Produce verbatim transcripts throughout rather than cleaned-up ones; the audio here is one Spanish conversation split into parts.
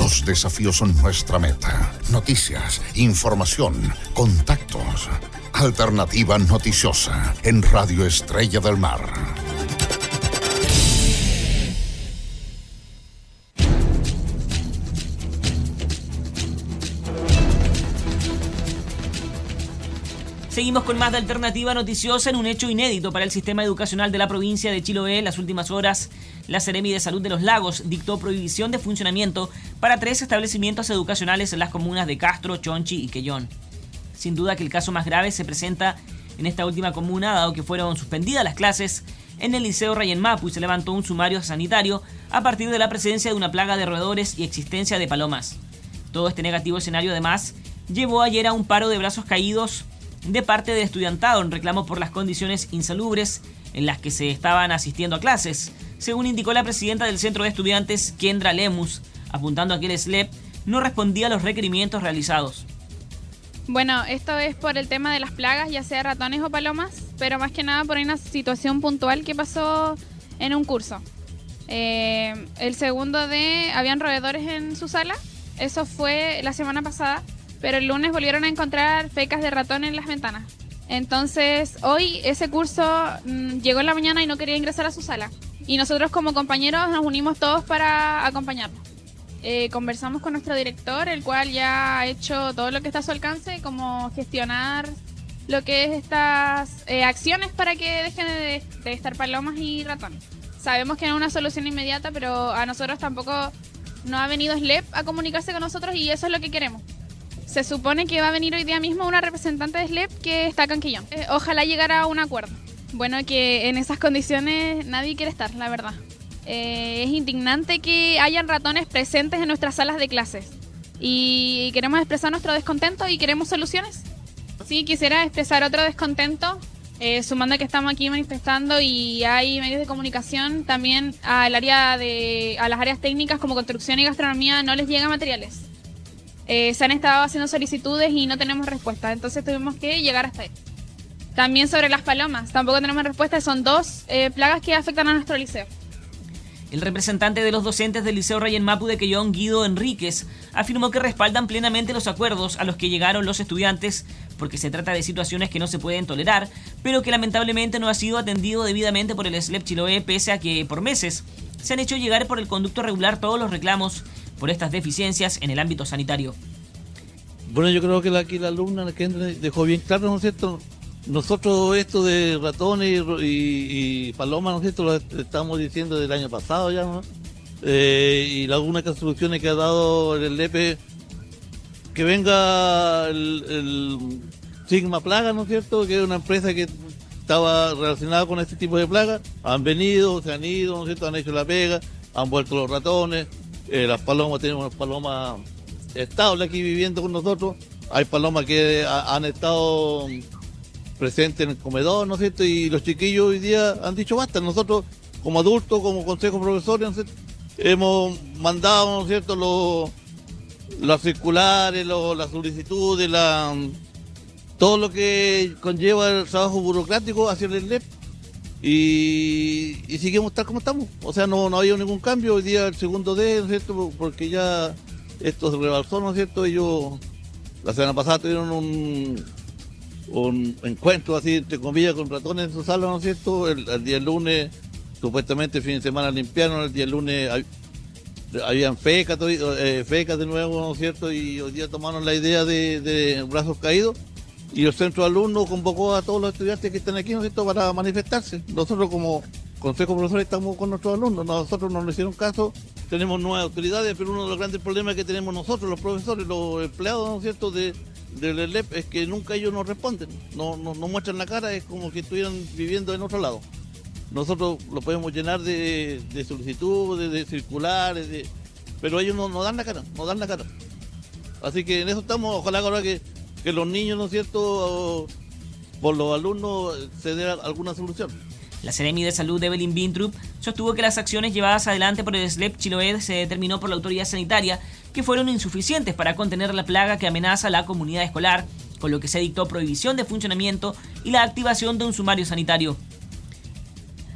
Los desafíos son nuestra meta. Noticias, información, contactos. Alternativa Noticiosa en Radio Estrella del Mar. Seguimos con más de Alternativa Noticiosa en un hecho inédito para el sistema educacional de la provincia de Chiloé. En las últimas horas, la Seremi de Salud de Los Lagos dictó prohibición de funcionamiento para tres establecimientos educacionales en las comunas de Castro, Chonchi y Quellón. Sin duda que el caso más grave se presenta en esta última comuna, dado que fueron suspendidas las clases en el Liceo Rayen Mapu y se levantó un sumario sanitario a partir de la presencia de una plaga de roedores y existencia de palomas. Todo este negativo escenario, además, llevó ayer a un paro de brazos caídos de parte del estudiantado en reclamo por las condiciones insalubres en las que se estaban asistiendo a clases, según indicó la presidenta del Centro de Estudiantes, Kendra Lemus, apuntando a que el S L E P no respondía a los requerimientos realizados. Bueno, esto es por el tema de las plagas, ya sea ratones o palomas, pero más que nada por una situación puntual que pasó en un curso. Eh, el segundo de, habían roedores en su sala, eso fue la semana pasada, pero el lunes volvieron a encontrar fecas de ratón en las ventanas. Entonces, hoy ese curso mmm, llegó en la mañana y no quería ingresar a su sala. Y nosotros como compañeros nos unimos todos para acompañarlo. Eh, conversamos con nuestro director, el cual ya ha hecho todo lo que está a su alcance, como gestionar lo que es estas eh, acciones para que dejen de, de estar palomas y ratones. Sabemos que no es una solución inmediata, pero a nosotros tampoco nos ha venido S L E P a comunicarse con nosotros y eso es lo que queremos. Se supone que va a venir hoy día mismo una representante de S L E P que está acá en Quillón. Eh, ojalá llegara a un acuerdo. Bueno, que en esas condiciones nadie quiere estar, la verdad. Eh, es indignante que hayan ratones presentes en nuestras salas de clases. Y queremos expresar nuestro descontento y queremos soluciones. Sí, quisiera expresar otro descontento, eh, sumando que estamos aquí manifestando y hay medios de comunicación. También al área de, a las áreas técnicas como construcción y gastronomía no les llegan materiales. Eh, se han estado haciendo solicitudes y no tenemos respuesta, entonces tuvimos que llegar hasta ahí. También sobre las palomas, tampoco tenemos respuesta, son dos eh, plagas que afectan a nuestro liceo. El representante de los docentes del Liceo Rayen Mapu de Quellón, Guido Enríquez, afirmó que respaldan plenamente los acuerdos a los que llegaron los estudiantes porque se trata de situaciones que no se pueden tolerar, pero que lamentablemente no ha sido atendido debidamente por el S L E P Chiloé, pese a que por meses se han hecho llegar por el conducto regular todos los reclamos por estas deficiencias en el ámbito sanitario. Bueno, yo creo que la, aquí la alumna que dejó bien claro, ¿no es cierto? Nosotros esto de ratones y, y, y palomas, ¿no es cierto? Lo estamos diciendo del año pasado ya, ¿no? Eh, y algunas soluciones que ha dado el S L E P, que venga el, el Sigma Plaga, ¿no es cierto? Que es una empresa que estaba relacionada con este tipo de plagas. Han venido, se han ido, ¿no es cierto? Han hecho la pega, han vuelto los ratones. Eh, las palomas, tenemos palomas estables aquí viviendo con nosotros. Hay palomas que ha, han estado presentes en el comedor, ¿no es cierto? Y los chiquillos hoy día han dicho basta. Nosotros, como adultos, como consejo de profesores, ¿no es cierto?, hemos mandado, ¿no es cierto?, los, las circulares, los, las solicitudes, la, todo lo que conlleva el trabajo burocrático hacia el S L E P. Y, y seguimos tal como estamos, o sea, no, no ha habido ningún cambio. Hoy día el segundo D, ¿no es cierto?, porque ya esto se rebalsó, ¿no es cierto? Ellos la semana pasada tuvieron un, un encuentro así, entre comillas, con ratones en su sala, ¿no es cierto? El, el día lunes, supuestamente el fin de semana limpiaron, el día lunes hay, habían fecas, eh, fecas de nuevo, ¿no es cierto? Y hoy día tomaron la idea de, de brazos caídos. Y el centro de alumnos convocó a todos los estudiantes que están aquí, ¿no es cierto?, para manifestarse. Nosotros como consejo de profesores estamos con nuestros alumnos, nosotros no nos hicieron caso, tenemos nuevas autoridades, pero uno de los grandes problemas que tenemos nosotros, los profesores, los empleados, ¿no es cierto?, de, del S L E P, es que nunca ellos nos responden, no, no, no muestran la cara, es como que estuvieran viviendo en otro lado. Nosotros lo podemos llenar de, de solicitudes, de circulares, de, pero ellos no, no dan la cara, no dan la cara. Así que en eso estamos, ojalá ahora que que los niños, ¿no es cierto?, por los alumnos se dé alguna solución. La Seremi de Salud, Evelyn Bintrup, sostuvo que las acciones llevadas adelante por el S L E P Chiloé se determinó por la autoridad sanitaria que fueron insuficientes para contener la plaga que amenaza a la comunidad escolar, con lo que se dictó prohibición de funcionamiento y la activación de un sumario sanitario.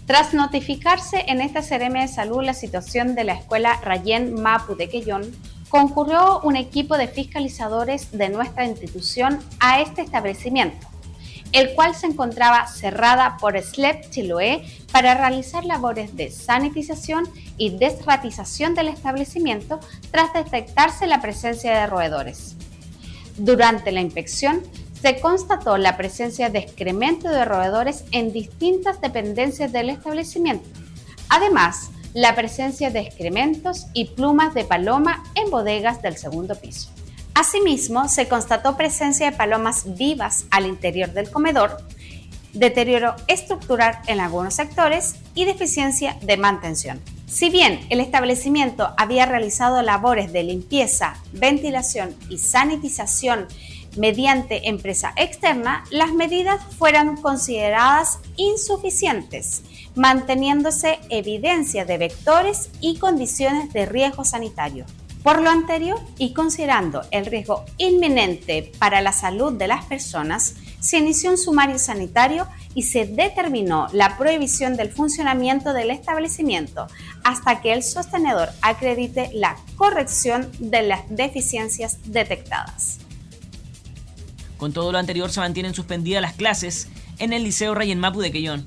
Tras notificarse en esta Seremi de Salud la situación de la escuela Rayén Mapu de Quellón, concurrió un equipo de fiscalizadores de nuestra institución a este establecimiento, el cual se encontraba cerrada por S L E P Chiloé para realizar labores de sanitización y desratización del establecimiento tras detectarse la presencia de roedores. Durante la inspección, se constató la presencia de excremento de roedores en distintas dependencias del establecimiento. Además, la presencia de excrementos y plumas de paloma en bodegas del segundo piso. Asimismo, se constató presencia de palomas vivas al interior del comedor, deterioro estructural en algunos sectores y deficiencia de mantención. Si bien el establecimiento había realizado labores de limpieza, ventilación y sanitización mediante empresa externa, las medidas fueron consideradas insuficientes, manteniéndose evidencia de vectores y condiciones de riesgo sanitario. Por lo anterior, y considerando el riesgo inminente para la salud de las personas, se inició un sumario sanitario y se determinó la prohibición del funcionamiento del establecimiento hasta que el sostenedor acredite la corrección de las deficiencias detectadas. Con todo lo anterior, se mantienen suspendidas las clases en el Liceo Rayén Mapu de Quellón.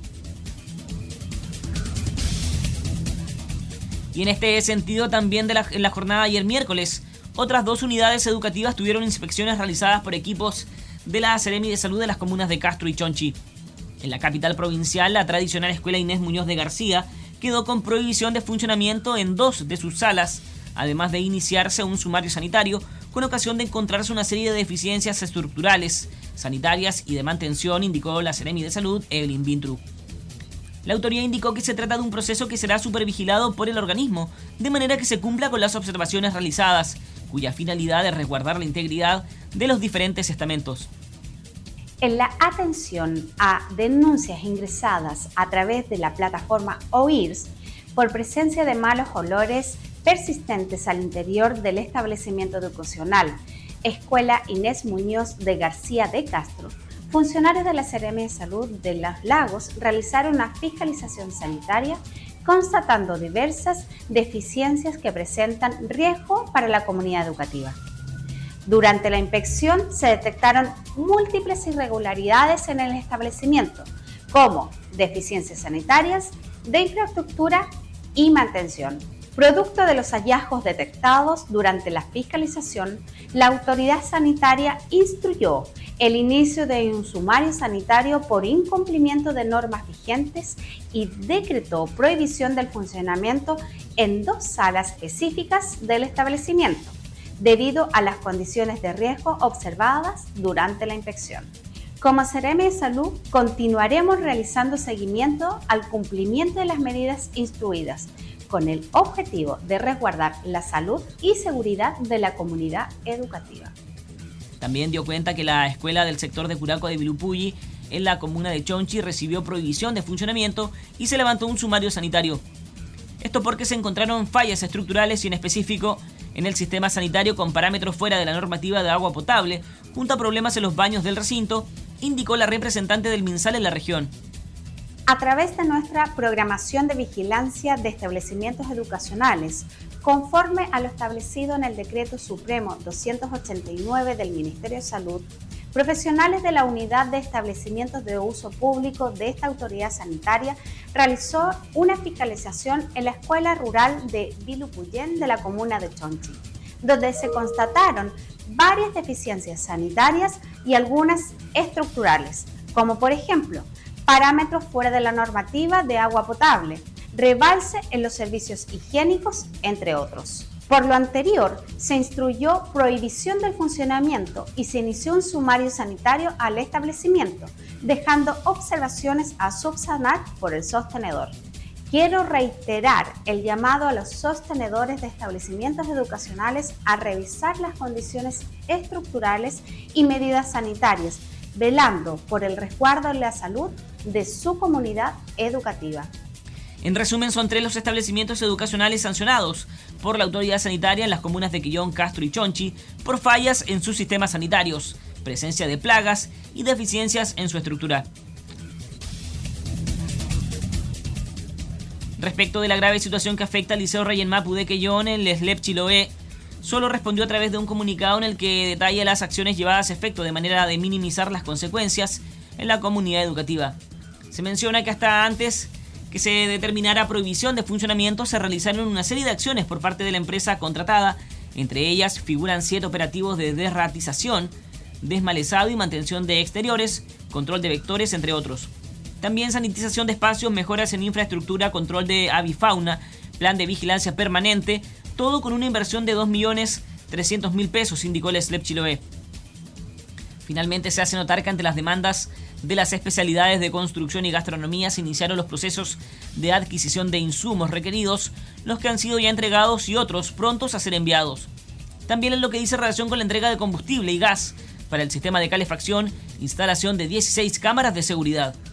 Y en este sentido, también de la, en la jornada de ayer miércoles, otras dos unidades educativas tuvieron inspecciones realizadas por equipos de la Seremi de Salud de las comunas de Castro y Chonchi. En la capital provincial, la tradicional Escuela Inés Muñoz de García quedó con prohibición de funcionamiento en dos de sus salas, además de iniciarse un sumario sanitario con ocasión de encontrarse una serie de deficiencias estructurales, sanitarias y de mantención, indicó la Seremi de Salud, Evelyn Vintru. La autoridad indicó que se trata de un proceso que será supervigilado por el organismo, de manera que se cumpla con las observaciones realizadas, cuya finalidad es resguardar la integridad de los diferentes estamentos. En la atención a denuncias ingresadas a través de la plataforma O I R S por presencia de malos olores persistentes al interior del establecimiento educacional Escuela Inés Muñoz de García de Castro, funcionarios de la Seremi de Salud de Los Lagos realizaron una fiscalización sanitaria constatando diversas deficiencias que presentan riesgo para la comunidad educativa. Durante la inspección se detectaron múltiples irregularidades en el establecimiento, como deficiencias sanitarias, de infraestructura y mantención. Producto de los hallazgos detectados durante la fiscalización, la autoridad sanitaria instruyó el inicio de un sumario sanitario por incumplimiento de normas vigentes y decretó prohibición del funcionamiento en dos salas específicas del establecimiento, debido a las condiciones de riesgo observadas durante la inspección. Como Seremi de Salud, continuaremos realizando seguimiento al cumplimiento de las medidas instruidas, con el objetivo de resguardar la salud y seguridad de la comunidad educativa. También dio cuenta que la escuela del sector de Curaco de Vilupulli, en la comuna de Chonchi, recibió prohibición de funcionamiento y se levantó un sumario sanitario. Esto porque se encontraron fallas estructurales y en específico en el sistema sanitario con parámetros fuera de la normativa de agua potable, junto a problemas en los baños del recinto, indicó la representante del MinSal en la región. A través de nuestra programación de vigilancia de establecimientos educacionales, conforme a lo establecido en el Decreto Supremo doscientos ochenta y nueve del Ministerio de Salud, profesionales de la Unidad de Establecimientos de Uso Público de esta autoridad sanitaria realizó una fiscalización en la Escuela Rural de Vilupuyén de la comuna de Chonchi, donde se constataron varias deficiencias sanitarias y algunas estructurales, como por ejemplo, parámetros fuera de la normativa de agua potable, rebalse en los servicios higiénicos, entre otros. Por lo anterior, se instruyó prohibición del funcionamiento y se inició un sumario sanitario al establecimiento, dejando observaciones a subsanar por el sostenedor. Quiero reiterar el llamado a los sostenedores de establecimientos educacionales a revisar las condiciones estructurales y medidas sanitarias, velando por el resguardo de la salud de su comunidad educativa. En resumen, son tres los establecimientos educacionales sancionados por la autoridad sanitaria en las comunas de Quellón, Castro y Chonchi por fallas en sus sistemas sanitarios, presencia de plagas y deficiencias en su estructura. Respecto de la grave situación que afecta al Liceo Rayén Mapu de Quellón, el S L E P Chiloé solo respondió a través de un comunicado en el que detalla las acciones llevadas a efecto de manera de minimizar las consecuencias en la comunidad educativa. Se menciona que hasta antes que se determinara prohibición de funcionamiento se realizaron una serie de acciones por parte de la empresa contratada. Entre ellas figuran siete operativos de desratización, desmalezado y mantención de exteriores, control de vectores, entre otros. También sanitización de espacios, mejoras en infraestructura, control de avifauna, plan de vigilancia permanente, todo con una inversión de dos millones trescientos mil pesos, indicó el S L E P Chiloé. Finalmente se hace notar que ante las demandas de las especialidades de construcción y gastronomía se iniciaron los procesos de adquisición de insumos requeridos, los que han sido ya entregados y otros prontos a ser enviados. También en lo que dice relación con la entrega de combustible y gas para el sistema de calefacción, instalación de dieciséis cámaras de seguridad.